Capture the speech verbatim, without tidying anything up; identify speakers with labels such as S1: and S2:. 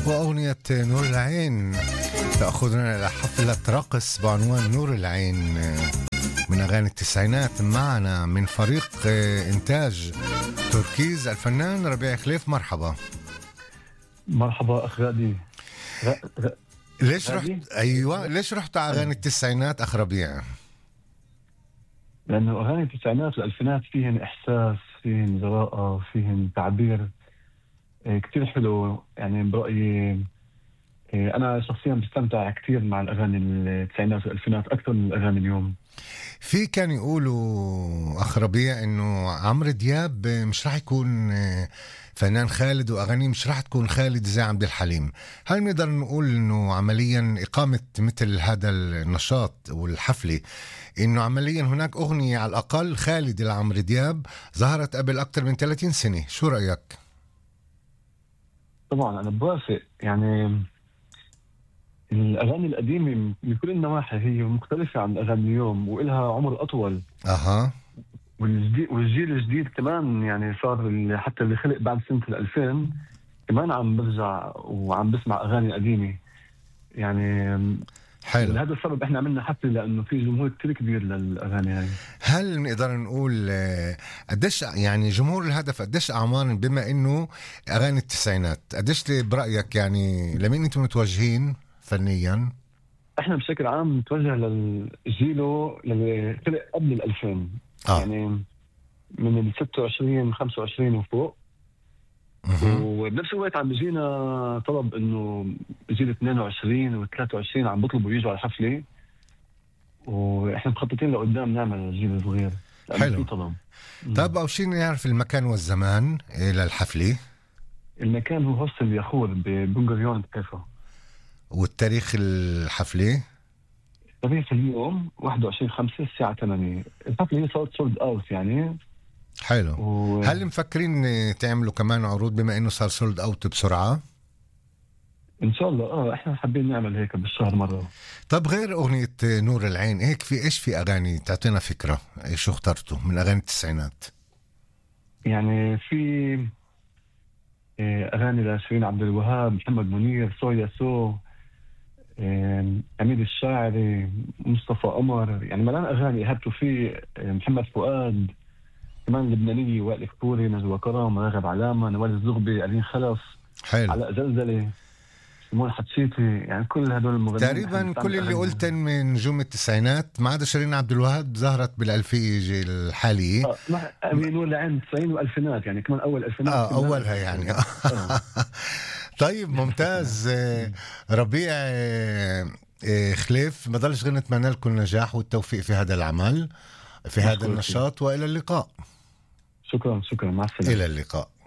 S1: وأغنية نور العين تأخذنا إلى حفلة رقص بعنوان نور العين من أغاني التسعينات. معنا من فريق إنتاج تركيز الفنان ربيع خليف. مرحبا.
S2: مرحبا أخ غادي. غ... غ...
S1: ليش
S2: غادي؟
S1: رحت أيوة ليش رحت على أغاني التسعينات أخ ربيع؟
S2: لأنه أغاني التسعينات والألفينات فيهن إحساس، فيهن جراءة، فيهن تعبير إيه كتير حلو. يعني برأيي إيه أنا شخصيا بستمتع كتير مع الأغاني التسعينات والألفينات أكثر من الأغاني اليوم.
S1: في كان يقولوا أخ ربيع إنه عمرو دياب مش راح يكون فنان خالد وأغانيه مش راح تكون خالد زي عبد الحليم. هل نقدر نقول إنه عمليا إقامة مثل هذا النشاط والحفلة إنه عمليا هناك أغنية على الأقل خالد لعمرو دياب ظهرت قبل أكثر من ثلاثين سنة؟ شو رأيك؟
S2: طبعا أنا بوافق. يعني الأغاني القديمة من كل النواحي هي مختلفة عن الأغاني اليوم وإلها عمر أطول.
S1: أها.
S2: والجديد والجيل الجديد كمان يعني صار اللي حتى اللي خلق بعد سنة الألفين كمان عم برجع وعم بسمع أغاني قديمة. يعني
S1: حلو.
S2: لهذا السبب احنا عملنا حفلة لأنه في جمهور كتير كبير للأغاني هاي.
S1: هل نقدر نقول آه، قديش يعني جمهور الهدف قديش أعمار بما إنه أغاني التسعينات قديش برأيك يعني لمين أنتم متوجهين فنيا؟
S2: احنا بشكل عام نتوجه للجيله اللي خلق قبل الألفين.
S1: آه.
S2: يعني من ال ستة وعشرين خمسة وعشرين وفوق.
S1: مهم.
S2: وبنفس الوقت عم بيجينا طلب انه جيل اثنين وعشرين و ثلاثة وعشرين عم بيطلبوا يجوا على الحفله، واحنا مخططين لقدام نعمل الجيل الصغير.
S1: حلو.
S2: في طلب.
S1: طب أول شيء نعرف المكان والزمان إيه للحفلة
S2: المكان هو هوستل ياخور ببنغريون كيفا.
S1: والتاريخ الحفلة؟
S2: تاريخ اليوم واحد وعشرين خمسة الساعة ثمانية. الحفلة هي صارت سولد اوت يعني.
S1: حلو.
S2: و...
S1: هل مفكرين تعملوا كمان عروض بما إنه صار سولد أوت بسرعة؟
S2: ان شاء الله اه احنا حابين نعمل هيك بالشهر مرة.
S1: طب غير أغنية نور العين هيك في إيش في أغاني تعطينا فكرة إيه شو اخترتوا من أغاني التسعينات؟
S2: يعني في آه، اغاني لشيرين عبد الوهاب، محمد منير، صويا سو، آه، حميد الشاعري، مصطفى قمر. يعني ملان اغاني ايهاب توفيق، آه، محمد فؤاد، كمان لبنانيه وائل كفوري، نجوى كرم، راغب علامه، نوال الزغبي، ألين خلف،
S1: حلو.
S2: علاء زلزلة، سمون حتشيتي. يعني كل هدول المغنيين
S1: تقريبا كل اللي قلت من نجوم التسعينات ما عدا شيرين عبد الوهاب ظهرت بالألفية الحالية.
S2: اه مع نور العين تسعين والألفينات يعني كمان اول الفينات.
S1: اه اولها يعني.
S2: آه.
S1: طيب ممتاز. آه، ربيع آه، آه، خليف بضلش غير نتمنى لكم النجاح والتوفيق في هذا العمل في هذا
S2: مشكور فيك.
S1: النشاط والى اللقاء.
S2: شكرا شكرا مع السلامه.
S1: الى اللقاء.